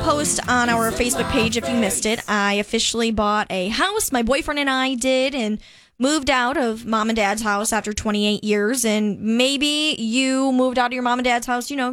post on our Facebook page if you missed it. I officially bought a house. My boyfriend and I did, and moved out of mom and dad's house after 28 years. And maybe you moved out of your mom and dad's house,